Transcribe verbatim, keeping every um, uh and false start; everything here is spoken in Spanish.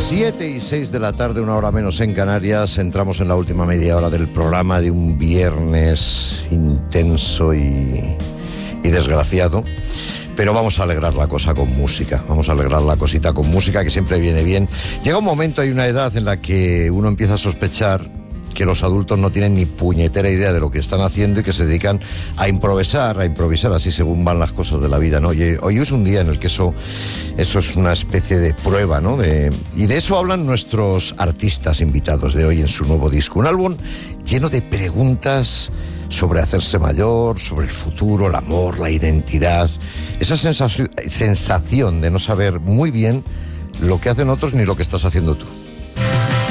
Siete y seis de la tarde, una hora menos en Canarias. Entramos en la última media hora del programa de un viernes intenso y, y desgraciado. Pero vamos a alegrar la cosa con música. Vamos a alegrar la cosita con música, que siempre viene bien. Llega un momento, hay una edad en la que uno empieza a sospechar que los adultos no tienen ni puñetera idea de lo que están haciendo y que se dedican a improvisar, a improvisar así según van las cosas de la vida, ¿no? Oye, hoy es un día en el que eso, eso es una especie de prueba, ¿no? De, y de eso hablan nuestros artistas invitados de hoy en su nuevo disco. Un álbum lleno de preguntas sobre hacerse mayor, sobre el futuro, el amor, la identidad. Esa sensación, sensación de no saber muy bien lo que hacen otros ni lo que estás haciendo tú.